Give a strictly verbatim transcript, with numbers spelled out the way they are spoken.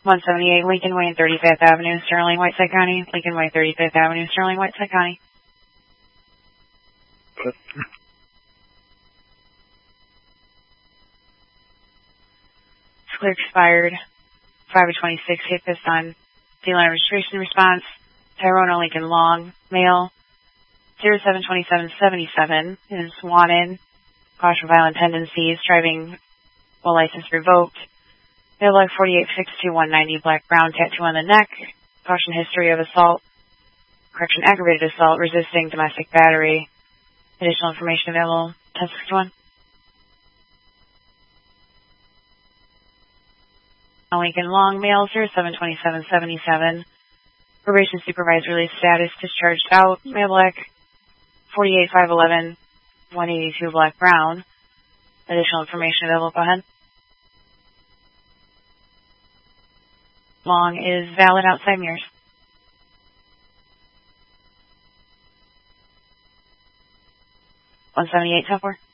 one seventy-eight Lincoln Way and thirty-fifth Avenue, Sterling, Whiteside County. Lincoln Way, thirty-fifth Avenue, Sterling, Whiteside County. Clear expired. five of twenty-six, hit this on D-line registration response. Tyrone Lincoln Long, male, zero seven twenty-seven seventy-seven, is wanted. Caution violent tendencies, driving while license revoked. Male log forty-eight sixty-two one ninety, black brown, tattoo on the neck. Caution history of assault, correction, aggravated assault, resisting domestic battery. Additional information available, ten sixty-one. Lincoln Long, male, zero seven twenty-seven seventy-seven. Probation supervised release status, discharged out. Male black, forty-eight five eleven, one eighty-two, black brown. Additional information available, go ahead. Long is valid outside mirrors. one seventy-eight, ten four.